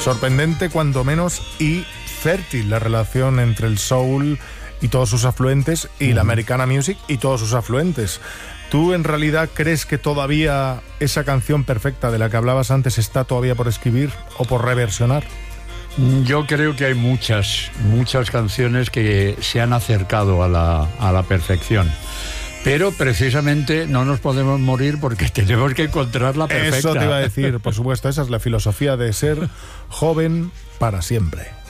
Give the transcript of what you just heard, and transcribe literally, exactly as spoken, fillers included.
Sorprendente cuanto menos y fértil la relación entre el soul y todos sus afluentes y uh-huh. la Americana Music y todos sus afluentes. ¿Tú en realidad crees que todavía esa canción perfecta de la que hablabas antes está todavía por escribir o por reversionar? Yo creo que hay muchas, muchas canciones que se han acercado a la, a la perfección. Pero precisamente no nos podemos morir porque tenemos que encontrar la perfecta. Eso te iba a decir, por supuesto, esa es la filosofía de ser joven para siempre.